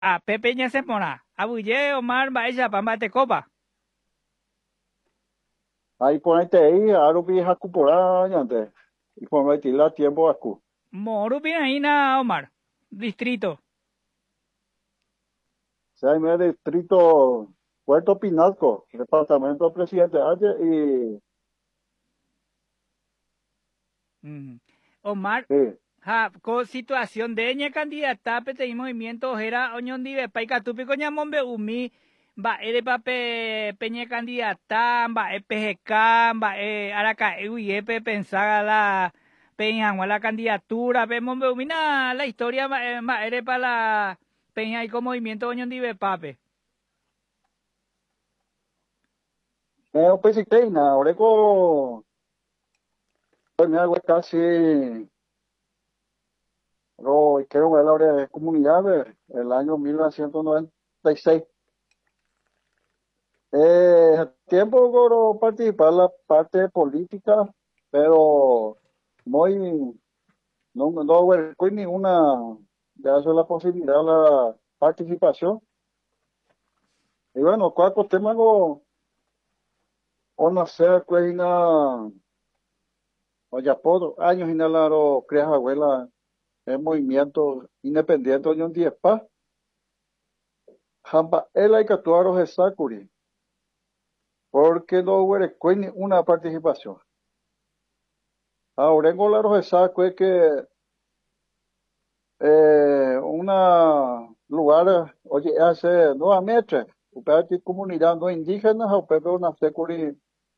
Pepe ña se pona. Abuye Omar Baisha Pambate Copa. Ahí ponete ahí, arupi hakupora ñante. Y ponete la tiempo acu. Moru Pinaína Omar. Distrito. Sea, en el distrito Puerto Pinasco, departamento presidente H y Mm. Omar, sí. con situación de ña candidata pete y movimiento era oñón dive paika tupi coña mombe umi va ere pape peña candidata va PGK va araca epe pensaba la peña la candidatura pe mombe umi la historia va ere para la peña y con movimiento oñón dive pape. Pues sí, que nada, ahora me hago casi, quiero ver la hora de comunidad el año 1996. Tiempo para participar en la parte política, pero muy, no bueno, ninguna de hacer la posibilidad de la participación. Y bueno, cuatro temas o no sé, pues, o ya por años y nada, lo creas abuela, el movimiento independiente de un 10 pa, jamba, él hay que actuar los exacuri, porque no hubo una participación. Ahora en los exacuri que una lugar, oye, hace nuevamente, upati comunidad no indígena, o pepe una securi,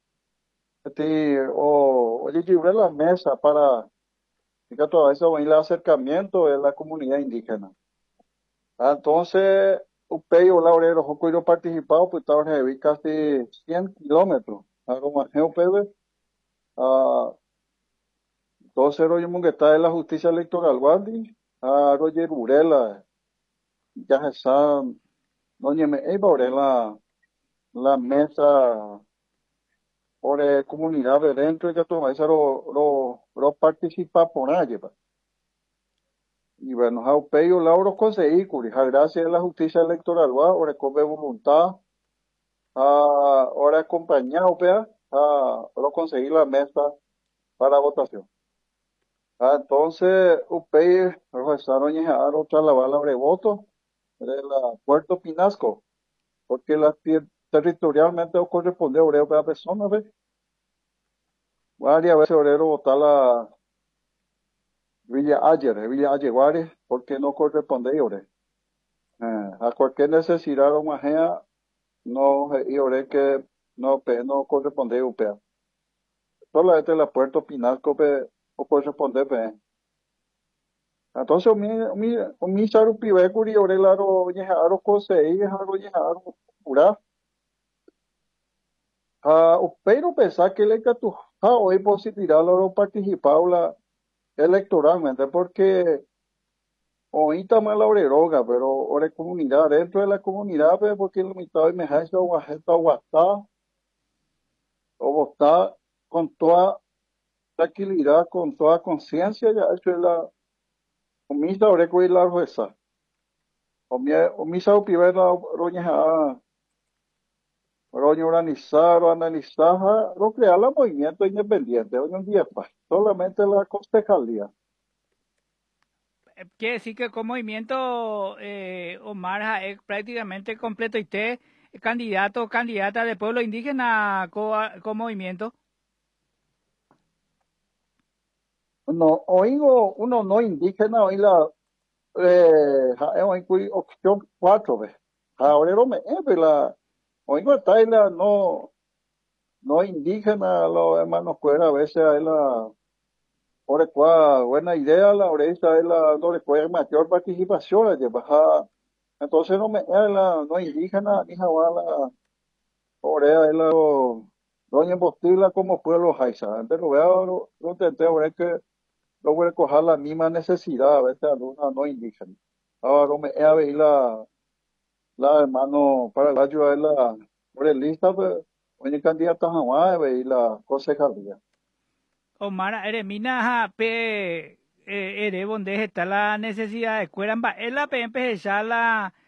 oye, libre la mesa para, que todo eso, el acercamiento de la comunidad indígena. Entonces, upei o laurero, jocoiro participado, pues estaba en casi 100 kilómetros. Algo más, upebe, a 12 rollo está de la justicia electoral, Wandi, a Roger Urela, ya está. Doña me por la mesa por comunidad de dentro y que todo eso lo participa por allí. Pa. Y bueno, ha peyo Lauro conseguí, gracias a la justicia electoral, va, ahora come voluntad, ahora acompañado, pea, lo conseguí la mesa para votación. Entonces, UPEI, profesaron y a otra la bala de voto de la Puerto Pinasco, porque territorialmente corresponde a una persona, ¿ve? Varias veces obrero votar la Villa Ayer, Guares, porque no corresponde a ore. A cualquier necesidad o majea, no, y ore que no corresponde a UPA. Solamente la Puerto Pinasco, o corresponde, pe. Entonces, mi saru pibe curi ore laro, yejaro cosei, yejaro yejaro pura. Pero pensar que le catu, hoy posibilidad lo participado la electoralmente, porque ahorita más la oreroga, pero ahora comunidad, dentro de la comunidad, pues, porque la mitad de mejaza o aguantá, o votar con toda tranquilidad, con toda conciencia, ya eso es la, omisa ahora que la jueza, omisa o pibe la roña, roña organizar o analizar, lo crea la movimiento independiente, hoy en día, pues, solamente la concejalía. Quiere decir que con movimiento Omar es prácticamente completo y usted candidato o candidata de pueblo indígena con movimiento. No, oigo, uno no indígena, oí la, oí opción 4, ve. Ahora no me, la, oigo, está ahí la, no indígena, los hermanos fuera, a veces hay la, ahora cuál, buena idea, la ahorita es la, no recuerda mayor participación, de baja, entonces no me, la, no indígena, ni la, ahora es la, doña Bostila como pueblo jaisa, antes lo veo, lo intenté, ahora es que, no voy a coger la misma necesidad, a veces alguna no indígena. Ahora me he a ver la hermano para la ayuda de la por el lista, pues, oye candidata jamás y la concejalía. Omar Eremina pe ere bonde está la necesidad de cueramba es la pe empezar la